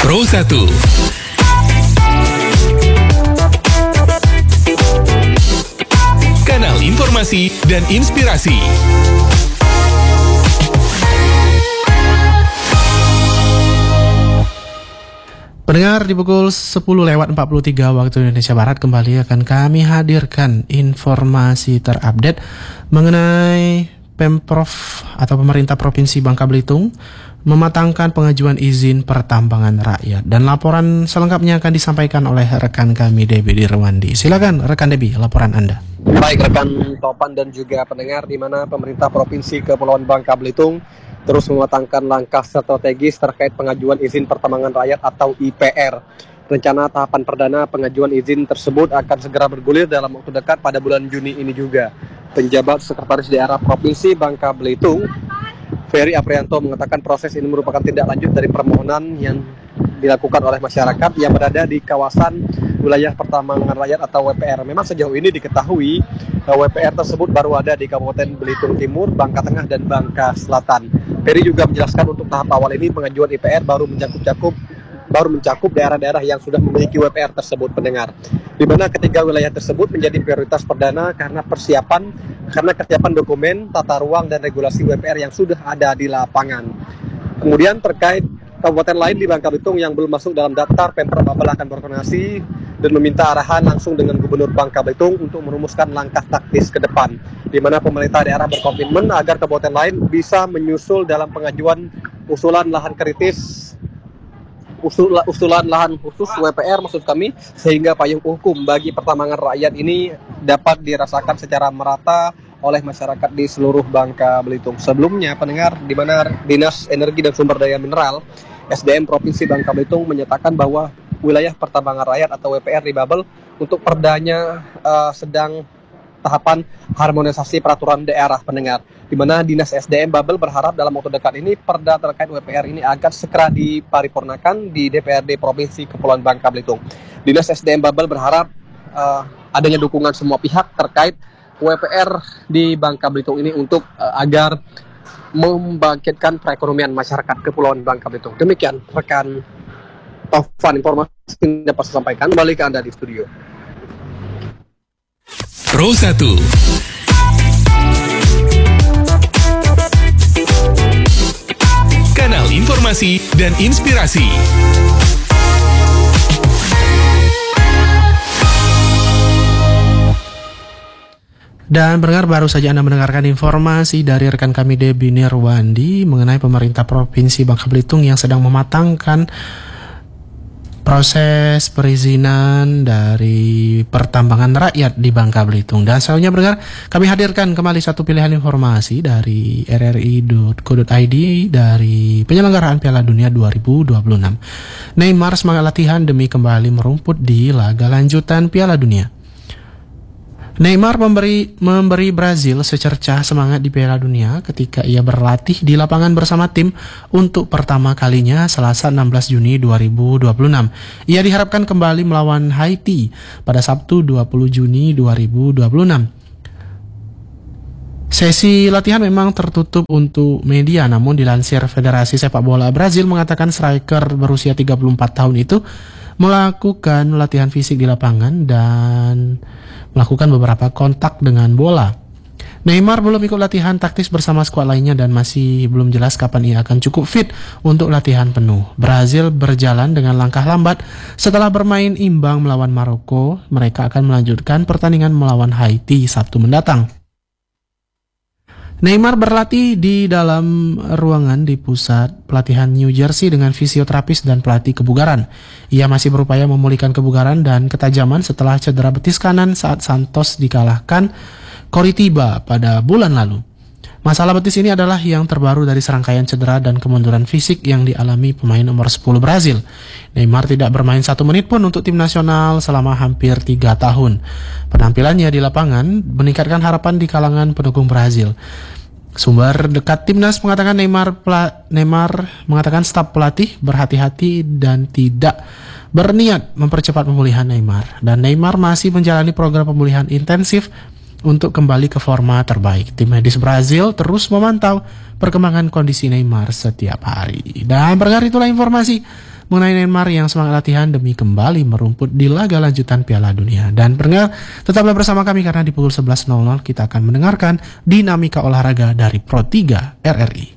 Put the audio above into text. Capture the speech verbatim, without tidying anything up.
Pro satu. Kanal informasi dan inspirasi. Pendengar, di pukul sepuluh lewat empat puluh tiga waktu Indonesia Barat kembali akan kami hadirkan informasi terupdate mengenai Pemprov atau pemerintah Provinsi Bangka Belitung mematangkan pengajuan izin pertambangan rakyat, dan laporan selengkapnya akan disampaikan oleh rekan kami Debbie Dirwandi. Silakan rekan Debbie, laporan Anda. Baik rekan Topan dan juga pendengar, di mana pemerintah Provinsi Kepulauan Bangka Belitung terus mematangkan langkah strategis terkait pengajuan izin pertambangan rakyat atau I P R. Rencana tahapan perdana pengajuan izin tersebut akan segera bergulir dalam waktu dekat pada bulan Juni ini juga. Penjabat Sekretaris Daerah Provinsi Bangka Belitung, Ferry Aprianto, mengatakan proses ini merupakan tindak lanjut dari permohonan yang dilakukan oleh masyarakat yang berada di kawasan wilayah pertambangan rakyat atau W P R. Memang sejauh ini diketahui W P R tersebut baru ada di Kabupaten Belitung Timur, Bangka Tengah, dan Bangka Selatan. Ferry juga menjelaskan untuk tahap awal ini pengajuan I P R baru mencakup baru mencakup daerah-daerah yang sudah memiliki W P R tersebut, pendengar. Di mana ketiga wilayah tersebut menjadi prioritas perdana karena persiapan karena kesiapan dokumen, tata ruang, dan regulasi W P R yang sudah ada di lapangan. Kemudian terkait kabupaten lain di Bangka Belitung yang belum masuk dalam daftar, Pemprov Babel akan berkoordinasi dan meminta arahan langsung dengan Gubernur Bangka Belitung untuk merumuskan langkah taktis ke depan, di mana pemerintah daerah berkomitmen agar kabupaten lain bisa menyusul dalam pengajuan usulan lahan kritis, usul, usulan lahan khusus W P R maksud kami, sehingga payung hukum bagi pertambangan rakyat ini dapat dirasakan secara merata oleh masyarakat di seluruh Bangka Belitung. Sebelumnya, pendengar, di mana Dinas Energi dan Sumber Daya Mineral S D M Provinsi Bangka Belitung menyatakan bahwa wilayah pertambangan rakyat atau W P R di Babel untuk perdanya uh, sedang tahapan harmonisasi peraturan daerah, pendengar. Di mana Dinas S D M Babel berharap dalam waktu dekat ini perda terkait W P R ini akan segera diparipurnakan di D P R D Provinsi Kepulauan Bangka Belitung. Dinas S D M Babel berharap uh, adanya dukungan semua pihak terkait W P R di Bangka Belitung ini untuk uh, agar membangkitkan perekonomian masyarakat Kepulauan Bangka Belitung. Demikian rekan Taufan, informasi yang dapat saya sampaikan. Kembali ke Anda di studio. Pro satu. Kanal informasi dan inspirasi. Dan pendengar, baru saja Anda mendengarkan informasi dari rekan kami Debbie Nirwandi mengenai pemerintah Provinsi Bangka Belitung yang sedang mematangkan proses perizinan dari pertambangan rakyat di Bangka Belitung. Dan selanjutnya, pendengar, kami hadirkan kembali satu pilihan informasi dari r r i dot co dot i d dari penyelenggaraan Piala Dunia dua ribu dua puluh enam. Neymar semangat latihan demi kembali merumput di laga lanjutan Piala Dunia. Neymar memberi, memberi Brazil secercah semangat di Piala Dunia ketika ia berlatih di lapangan bersama tim untuk pertama kalinya Selasa enam belas Juni dua ribu dua puluh enam. Ia diharapkan kembali melawan Haiti pada Sabtu dua puluh Juni dua ribu dua puluh enam. Sesi latihan memang tertutup untuk media, namun dilansir Federasi Sepak Bola Brazil mengatakan striker berusia tiga puluh empat tahun itu melakukan latihan fisik di lapangan dan melakukan beberapa kontak dengan bola. Neymar belum ikut latihan taktis bersama skuad lainnya dan masih belum jelas kapan ia akan cukup fit untuk latihan penuh. Brazil berjalan dengan langkah lambat setelah bermain imbang melawan Maroko. Mereka akan melanjutkan pertandingan melawan Haiti Sabtu mendatang. Neymar berlatih di dalam ruangan di pusat pelatihan New Jersey dengan fisioterapis dan pelatih kebugaran. Ia masih berupaya memulihkan kebugaran dan ketajaman setelah cedera betis kanan saat Santos dikalahkan Coritiba pada bulan lalu. Masalah betis ini adalah yang terbaru dari serangkaian cedera dan kemunduran fisik yang dialami pemain nomor sepuluh Brazil. Neymar tidak bermain satu menit pun untuk tim nasional selama hampir tiga tahun. Penampilannya di lapangan meningkatkan harapan di kalangan pendukung Brazil. Sumber dekat timnas mengatakan Neymar pela, Neymar mengatakan staf pelatih berhati-hati dan tidak berniat mempercepat pemulihan Neymar. Dan Neymar masih menjalani program pemulihan intensif untuk kembali ke forma terbaik. Tim medis Brazil terus memantau perkembangan kondisi Neymar setiap hari. Dan berkali itulah informasi mengenai Neymar yang semangat latihan demi kembali merumput di laga lanjutan Piala Dunia. Dan pendengar, tetaplah bersama kami karena di pukul sebelas nol nol kita akan mendengarkan dinamika olahraga dari Pro tiga R R I.